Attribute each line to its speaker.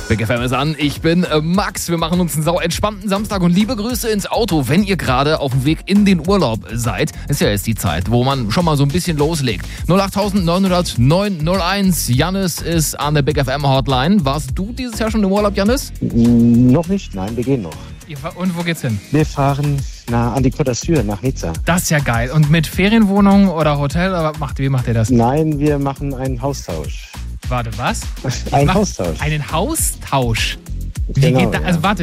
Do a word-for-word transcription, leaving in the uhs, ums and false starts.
Speaker 1: Big F M ist an, ich bin äh, Max. Wir machen uns einen sau entspannten Samstag und liebe Grüße ins Auto, wenn ihr gerade auf dem Weg in den Urlaub seid. Ist ja jetzt die Zeit, wo man schon mal so ein bisschen loslegt. null acht neun null null neun null eins. Jannis ist an der Big F M Hotline. Warst du dieses Jahr schon im Urlaub, Jannis?
Speaker 2: Noch nicht, nein, wir gehen noch.
Speaker 1: Und wo geht's hin?
Speaker 2: Wir fahren nach, an die Côte d'Azur, nach Nizza.
Speaker 1: Das ist ja geil. Und mit Ferienwohnung oder Hotel, oder macht, wie macht ihr das?
Speaker 2: Nein, wir machen einen Haustausch.
Speaker 1: Warte, was?
Speaker 2: Ein
Speaker 1: Macht
Speaker 2: Haustausch.
Speaker 1: Einen Haustausch? Wie
Speaker 2: Genau,
Speaker 1: geht da?
Speaker 2: ja.
Speaker 1: Also warte.